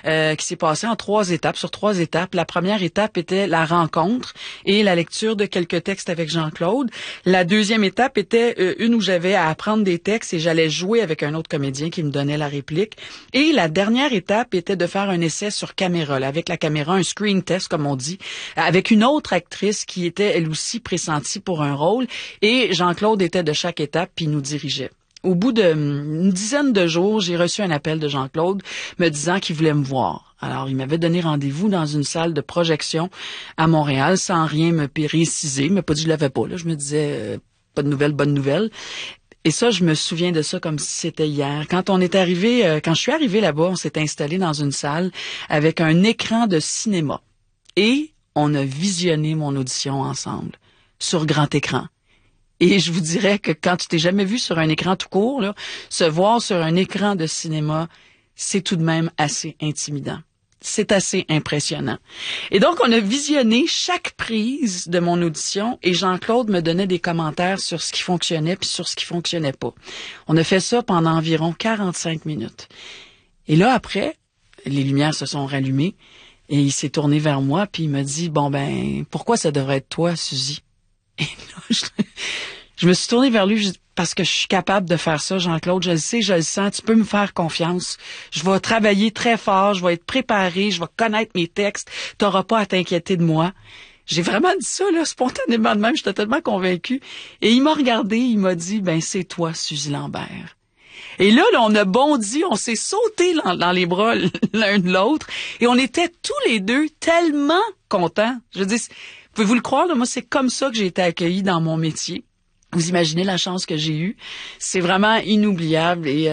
qui s'est passée en 3 étapes, sur 3 étapes. La première étape était la rencontre et la lecture de quelques textes avec Jean-Claude. La deuxième étape était une où j'avais à apprendre des textes et j'allais jouer avec un autre comédien qui me donnait la réplique. Et la dernière étape était de faire un essai sur caméra, là, avec la caméra, un screen test, comme on dit, avec une autre actrice qui était elle aussi pressentie pour un rôle. Et Jean-Claude était de chaque étape puis nous dirigeait. Au bout d'une dizaine de jours, j'ai reçu un appel de Jean-Claude me disant qu'il voulait me voir. Alors, il m'avait donné rendez-vous dans une salle de projection à Montréal sans rien me préciser. Il m'a pas dit que je l'avais pas. Là, je me disais, pas de nouvelles, bonne nouvelle. Et ça, je me souviens de ça comme si c'était hier. Quand je suis arrivée là-bas, on s'est installé dans une salle avec un écran de cinéma. Et on a visionné mon audition ensemble, sur grand écran. Et je vous dirais que quand tu t'es jamais vu sur un écran tout court, là, se voir sur un écran de cinéma, c'est tout de même assez intimidant. C'est assez impressionnant. Et donc, on a visionné chaque prise de mon audition et Jean-Claude me donnait des commentaires sur ce qui fonctionnait puis sur ce qui fonctionnait pas. On a fait ça pendant environ 45 minutes. Et là, après, les lumières se sont rallumées et il s'est tourné vers moi puis il m'a dit, bon ben, pourquoi ça devrait être toi, Suzy? Et là, je me suis tournée vers lui parce que je suis capable de faire ça, Jean-Claude. Je le sais, je le sens. Tu peux me faire confiance. Je vais travailler très fort. Je vais être préparée. Je vais connaître mes textes. T'auras pas à t'inquiéter de moi. J'ai vraiment dit ça, là, spontanément de même. J'étais tellement convaincue. Et il m'a regardé. Il m'a dit, ben, c'est toi, Suzy Lambert. Et là, on a bondi. On s'est sauté dans les bras l'un de l'autre. Et on était tous les deux tellement contents. Je veux dire, pouvez-vous le croire, là, moi, c'est comme ça que j'ai été accueillie dans mon métier. Vous imaginez la chance que j'ai eue. C'est vraiment inoubliable. Et,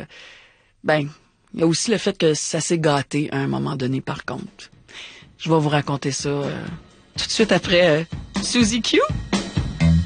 il y a aussi le fait que ça s'est gâté à un moment donné, par contre. Je vais vous raconter ça tout de suite après Suzy Q.